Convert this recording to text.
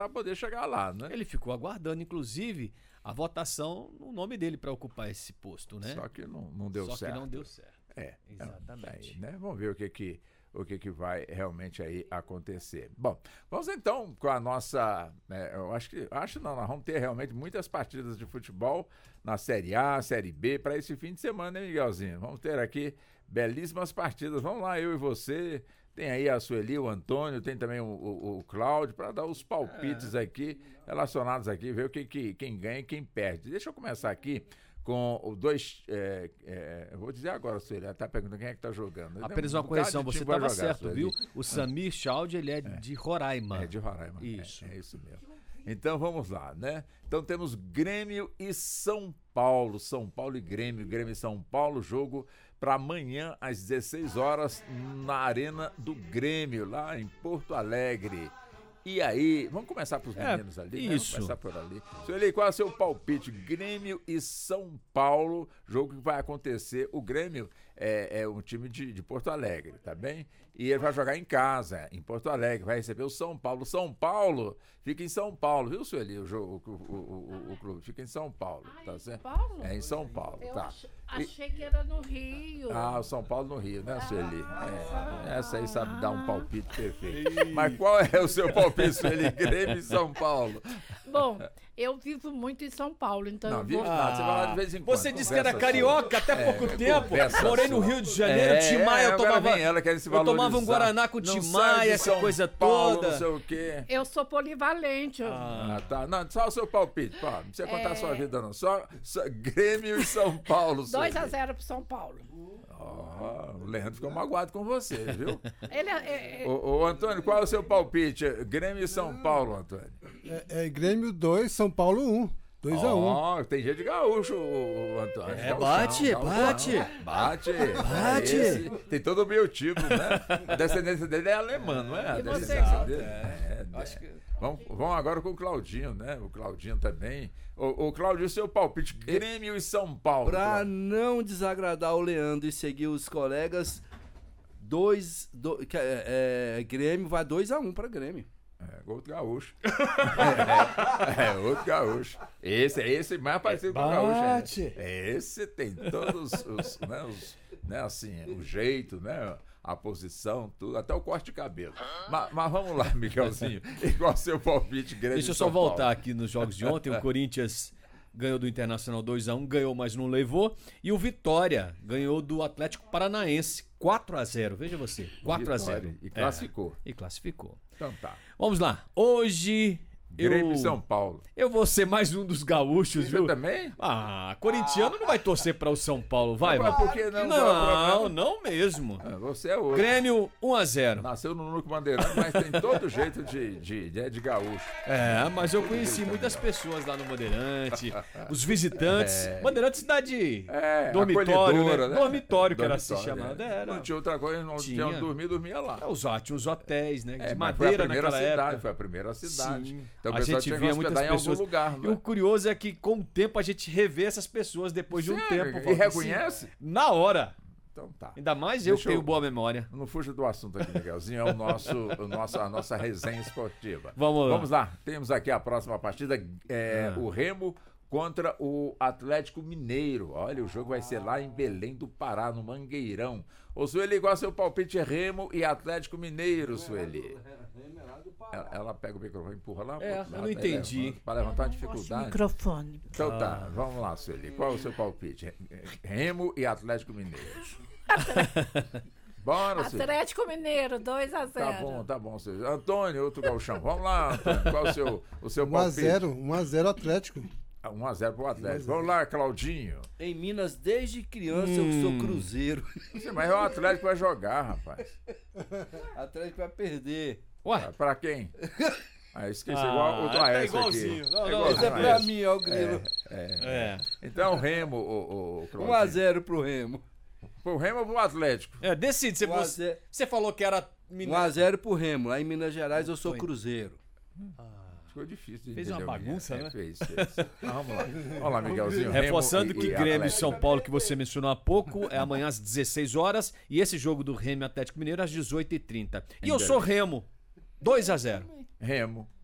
para poder chegar lá, né? Ele ficou aguardando, inclusive, a votação no nome dele para ocupar esse posto, né? Só que não deu certo. Só que não deu certo. Exatamente. Aí, né? Vamos ver o que vai realmente aí acontecer. Bom, vamos então com a nossa... nós vamos ter realmente muitas partidas de futebol na Série A, Série B, para esse fim de semana, né, Miguelzinho? Vamos ter aqui belíssimas partidas. Vamos lá, eu e você... Tem aí a Sueli, o Antônio, tem também o Cláudio, para dar os palpites aqui, relacionados aqui, ver quem ganha e quem perde. Deixa eu começar aqui com os dois... eu vou dizer agora, Sueli, ela está perguntando quem é que está jogando. Apenas uma correção, você estava certo, Sueli. Viu? O Samir Chaldi, ele é de Roraima. É de Roraima, isso. É isso mesmo. Então vamos lá, né? Então temos Grêmio e São Paulo. São Paulo e Grêmio. Grêmio e São Paulo. Jogo para amanhã às 16 horas na Arena do Grêmio, lá em Porto Alegre. E aí, vamos começar para os meninos ali, né? Isso. Vamos começar por ali. Sueli, qual é o seu palpite? Grêmio e São Paulo, jogo que vai acontecer. O Grêmio é um time de Porto Alegre, tá bem? E ele vai jogar em casa, em Porto Alegre, vai receber o São Paulo. São Paulo fica em São Paulo, viu, Sueli? O clube fica em São Paulo, tá certo? Paulo? É em São Paulo, tá. Achei que era no Rio. O São Paulo no Rio, né, Sueli? Essa aí sabe dar um palpite perfeito. Mas qual é o seu palpite, Sueli? Grêmio e São Paulo. Bom, eu vivo muito em São Paulo, então Não, eu vive vou... nada, você vai lá de vez em quando. Você disse que era carioca até pouco tempo. Morei no Rio de Janeiro, Tim Maia, eu tomava um Guaraná com Tim Maia, essa coisa toda. Não sei o quê. Eu sou polivalente. Tá. Não, só o seu palpite, pô. Não precisa contar a sua vida, não. Só Grêmio e São Paulo. 2-0 pro São Paulo. O Leandro ficou magoado com você, viu? Ele Antônio, qual é o seu palpite? Grêmio e São Paulo, Antônio. Grêmio 2, São Paulo 1. 2-1. Tem jeito de gaúcho, o Antônio. Bate. Tem todo o biotipo, né? A descendência dele é alemã, não é? E você? Acho que... Vamos agora com o Claudinho, né? O Claudinho também. O Claudinho, seu palpite, Grêmio e São Paulo. Pra não desagradar o Leandro e seguir os colegas, Grêmio vai 2-1 pra Grêmio. Outro gaúcho. Outro gaúcho. Esse mais parecido com o gaúcho. Esse tem todos o jeito, né? A posição, tudo, até o corte de cabelo. Mas vamos lá, Miguelzinho. Igual seu palpite, Grêmio. Deixa eu só voltar aqui nos jogos de ontem. O Corinthians ganhou do Internacional 2-1, ganhou, mas não levou. E o Vitória ganhou do Atlético Paranaense 4-0. Veja você, 4-0. E classificou. E classificou. Então tá. Vamos lá. Hoje... Grêmio e São Paulo. Eu vou ser mais um dos gaúchos, viu? Você também? Corintiano não vai torcer para o São Paulo, vai? Mas por que não? Não mesmo. Você é outro. Grêmio 1-0. Nasceu no Núcleo Bandeirante, mas tem todo jeito de gaúcho. Mas eu conheci muitas pessoas lá no Bandeirante, os visitantes. Bandeirante cidade dormitório, né? Dormitório que era assim chamado. Não tinha outra coisa, não tinha onde dormia lá. Tinha os hotéis, né? De madeira naquela época. Foi a primeira cidade. Sim. Então, a gente via muitas pessoas. Lugar, né? E o curioso é que com o tempo a gente revê essas pessoas depois de um tempo. E reconhece? Na hora. Então tá. Ainda mais eu que tenho boa memória. Não fuja do assunto aqui, Miguelzinho. É a nossa resenha esportiva. Vamos lá. Temos aqui a próxima partida. O Remo contra o Atlético Mineiro. Olha, o jogo vai ser lá em Belém do Pará, no Mangueirão. Ô, Sueli, igual seu palpite é Remo e Atlético Mineiro, Sueli. Ela pega o microfone e empurra lá. Eu não entendi. Para levantar a dificuldade. Microfone. Então tá, vamos lá, Sueli. Qual é o seu palpite? Remo e Atlético Mineiro. Bora, Atlético Mineiro, 2-0. Tá bom, Sueli. Antônio, outro gauchão. Vamos lá, Antônio. Qual é o seu palpite? 1-0 Atlético. 1-0 pro Atlético. Vamos lá, Claudinho. Em Minas, desde criança, eu sou Cruzeiro. Mas o Atlético vai jogar, rapaz. Atlético vai perder. Ué? Pra quem? Esqueci, igual o do Aécio igualzinho. aqui. Não, isso é pra mim, ó, o Grilo. Então, Remo, o 1-0 pro Remo. Pro Remo ou pro Atlético? Decide. Você falou que era... 1-0 pro Remo. Lá em Minas Gerais, eu sou Cruzeiro. Ficou difícil de Fez uma bagunça, né? Fez. Vamos lá, Miguelzinho. Reforçando que Grêmio e São Paulo, que você mencionou há pouco, é amanhã às 16 horas. E esse jogo do Remo e Atlético Mineiro às 18h30. E eu sou Remo. 2-0. Remo.